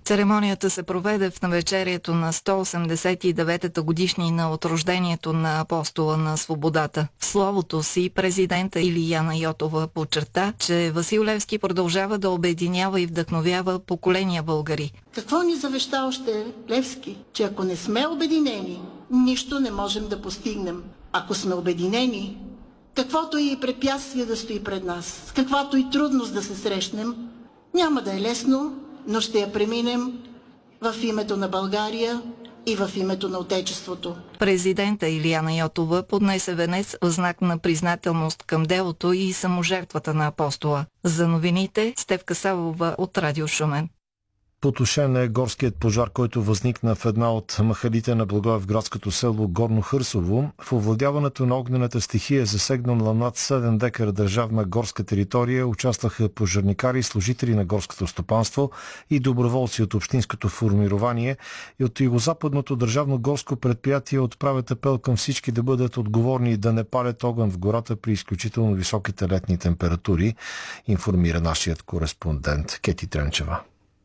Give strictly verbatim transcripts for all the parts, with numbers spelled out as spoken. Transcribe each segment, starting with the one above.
Церемонията се проведе в навечерието на сто осемдесет и деветата годишнина от рождението на апостола на свободата. В словото си президента Илияна Йотова подчерта, че Васил Левски продължава да обединява и вдъхновява поколения българи. Какво ни завеща още Левски? Че ако не сме обединени, нищо не можем да постигнем. Ако сме обединени, каквото и препятствие да стои пред нас, с каквато и трудност да се срещнем, няма да е лесно, но ще я преминем в името на България и в името на Отечеството. Президента Илияна Йотова поднесе венец в знак на признателност към делото и саможертвата на апостола. За новините Стефка Савова от Радио Шумен. Потушен е горският пожар, който възникна в една от махалите на Благоевградското село Горно Хърсово. В овладяването на огнената стихия, засегнала над седем декара държавна горска територия, участваха пожарникари, служители на горското стопанство и доброволци от общинското формирование и от Югозападното държавно горско предприятие отправят апел към всички да бъдат отговорни и да не палят огън в гората при изключително високите летни температури, информира нашият кореспондент Кети Тренчева.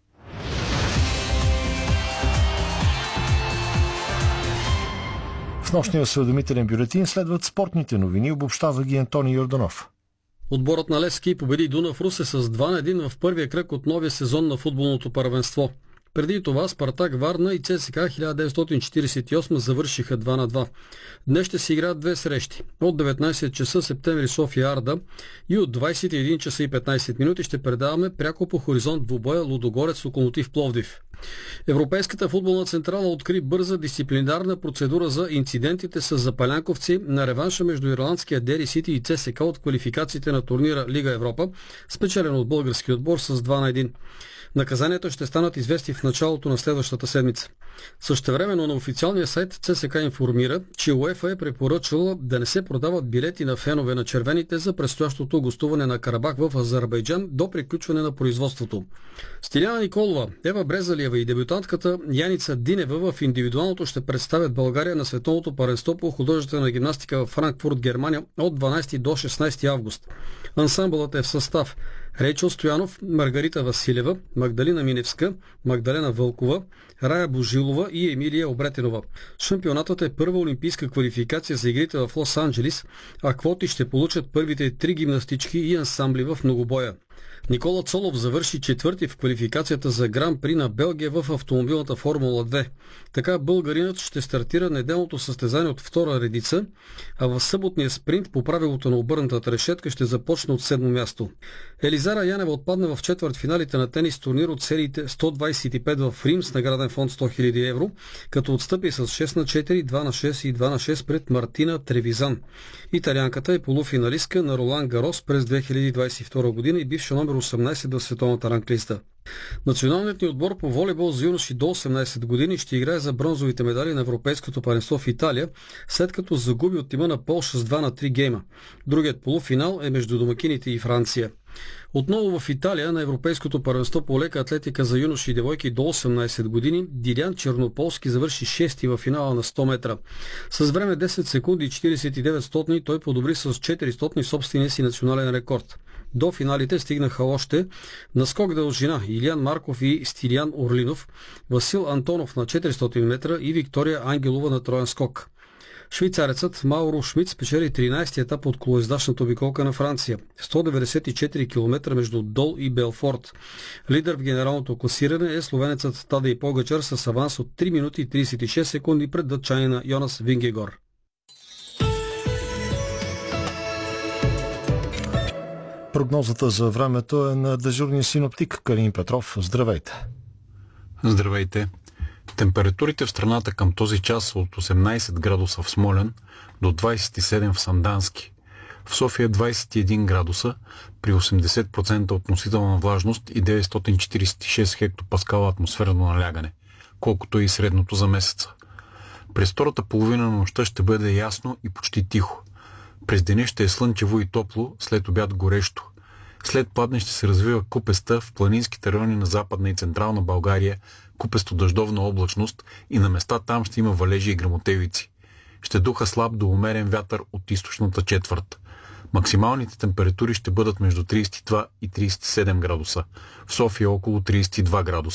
В нощния осведомителен бюлетин следват спортните новини, обобщава ги Антони Йорданов. Отборът на Левски победи Дунав Русе с два на един в първия кръг от новия сезон на футболното първенство. Преди това Спартак Варна и ЦСКА хиляда деветстотин четиридесет и осма завършиха два на два. Днес ще се играят две срещи. От деветнайсет часа Септември София Арда и от двайсет и един часа и петнайсет минути ще предаваме пряко по хоризонт двубоя Лудогорец Локомотив Пловдив. Европейската футболна централа откри бърза дисциплинарна процедура за инцидентите с запалянковци на реванша между ирландския Дери Сити и ЦСКА от квалификациите на турнира Лига Европа, спечелен от български отбор с два на един. Наказанията ще станат известни в началото на следващата седмица. Същевременно на официалния сайт ЦСКА информира, че УЕФА е препоръчала да не се продават билети на фенове на червените за предстоящото гостуване на Карабах в Азербайджан до приключване на производството. Стиляна Николова, Ева Брезалиева и дебютантката Яница Динева в индивидуалното ще представят България на световното първенство по художествена гимнастика в Франкфурт, Германия от дванайсети до шестнайсети август. Ансамбълът е в състав Рейчел Стоянов, Маргарита Василева, Магдалина Миневска, Магдалена Вълкова, Рая Божилова и Емилия Обретенова. Шампионатът е първа олимпийска квалификация за игрите в Лос-Анджелис, а квоти ще получат първите три гимнастички и ансамбли в многобоя. Никола Цолов завърши четвърти в квалификацията за Гран-при на Белгия в автомобилната Формула две. Така българинът ще стартира неделното състезание от втора редица, а в съботния спринт по правилото на обърнатата решетка ще започне от седмо място. Елизара Янева отпадна в четвъртфиналите на тенис турнир от сериите сто двайсет и пет в Рим с награден фонд сто хиляди евро, като отстъпи с шест на четири, два на шест и два на шест пред Мартина Тревизан. Италианката е полуфиналистка на Ролан Гарос през две хиляди двайсет и втора година и бивша номер осемнайсет в световната ранглиста. Националният ни отбор по волейбол за юноши до осемнайсет години ще играе за бронзовите медали на Европейското първенство в Италия, след като загуби от тима на Полша с два на три гейма. Другият полуфинал е между домакините и Франция. Отново в Италия на Европейското първенство по лека атлетика за юноши и девойки до осемнайсет години Дилян Чернополски завърши шести във финала на сто метра. С време десет секунди и четирийсет и девет стотни той подобри с четиристотни собствения си национален рекорд. До финалите стигнаха още на скок дължина Илиян Марков и Стилян Орлинов, Васил Антонов на четиристотин метра и Виктория Ангелова на троен скок. Швейцарецът Мауро Шмидт спечели тринайсети етап от колоездачната обиколка на Франция. сто деветдесет и четири километра между Дол и Белфорт. Лидер в генералното класиране е словенецът Тадей Погачар с аванс от три минути и трийсет и шест секунди пред датчанина Йонас Вингегор. Прогнозата за времето е на дежурния синоптик Калин Петров. Здравейте! Здравейте! Температурите в страната към този час са от осемнайсет градуса в Смолян до двайсет и седем в Сандански. В София двайсет и един градуса при осемдесет процента относителна влажност и деветстотин четирийсет и шест хектопаскала атмосферно налягане, колкото и средното за месеца. През втората половина на нощта ще бъде ясно и почти тихо. През деня ще е слънчево и топло, след обяд горещо. След пладне ще се развива купеста в планинските райони на Западна и Централна България, купесто дъждовна облачност и на места там ще има валежи и гръмотевици. Ще духа слаб до умерен вятър от източната четвърт. Максималните температури ще бъдат между трийсет и два и трийсет и седем градуса. В София около трийсет и два градуса.